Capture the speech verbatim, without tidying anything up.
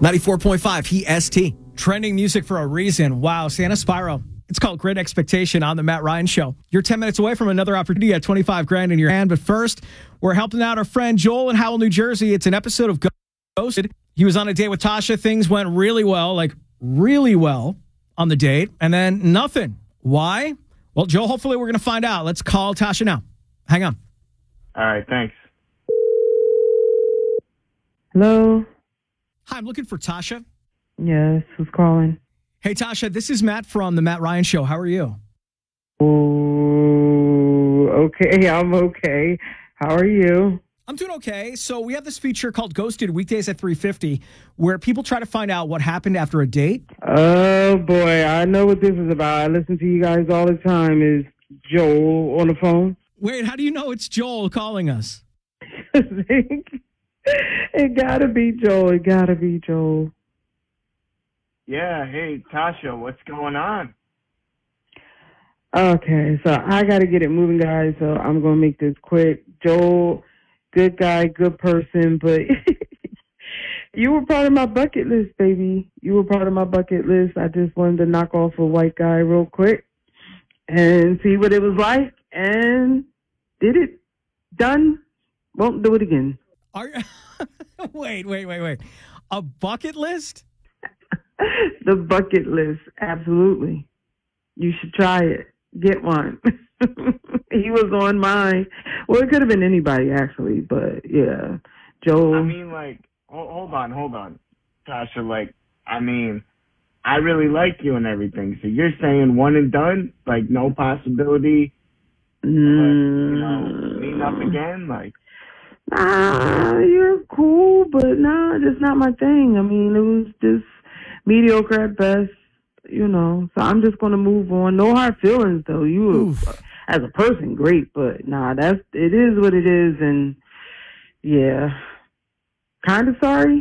ninety-four point five He S T. Trending music for a reason. Wow, Santa Spyro. It's called Great Expectation on the Matt Ryan Show. You're ten minutes away from another opportunity at twenty-five grand in your hand. But first, we're helping out our friend Joel in Howell, New Jersey. It's an episode of Ghosted. He was on a date with Tasha. Things went really well, like really well on the date. And then nothing. Why? Well, Joel, hopefully we're going to find out. Let's call Tasha now. Hang on. All right, thanks. Hello? Hi, I'm looking for Tasha. Yes, who's calling? Hey, Tasha, this is Matt from the Matt Ryan Show. How are you? Oh, okay, I'm okay. How are you? I'm doing okay. So we have this feature called Ghosted weekdays at three fifty where people try to find out what happened after a date. Oh, boy, I know what this is about. I listen to you guys all the time. Is Joel on the phone? Wait, how do you know it's Joel calling us? It gotta be Joel. It gotta be Joel. Yeah, hey, Tasha, what's going on? Okay, so I got to get it moving, guys, so I'm going to make this quick. Joel, good guy, good person, but you were part of my bucket list, baby. You were part of my bucket list. I just wanted to knock off a white guy real quick and see what it was like, and did it. Done. Won't do it again. Are Wait, wait, wait, wait. A bucket list? The bucket list, absolutely. You should try it. Get one. He was on mine. Well, it could have been anybody, actually, but yeah. Joel. I mean, like, hold, hold on, hold on, Tasha. Like, I mean, I really like you and everything. So you're saying one and done? Like, no possibility of, Mm. you know, meeting up again? Like, Nah, you're cool, but nah, just not my thing. I mean, it was just mediocre at best, you know. So I'm just gonna move on. No hard feelings, though. You, Oof. as a person, great, but nah, that's it is what it is, and yeah, kind of sorry.